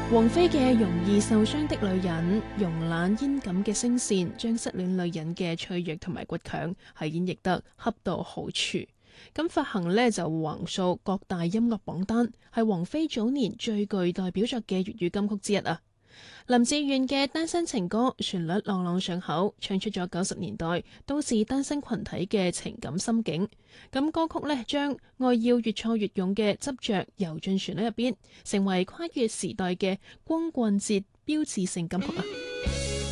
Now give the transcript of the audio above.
王菲嘅容易受傷的女人，慵懶煙感嘅聲線，將失戀女人嘅脆弱同埋倔強係演繹得恰到好處。咁發行呢就橫掃各大音樂榜單，係王菲早年最具代表作嘅粵語金曲之一啊！林志炫嘅《單身情歌》旋律朗朗上口，唱出咗90年代都市單身群體嘅情感心境。咁歌曲呢，將愛要越挫越勇嘅執着游進旋律入邊，成為跨越時代嘅光棍節標誌性金曲啊！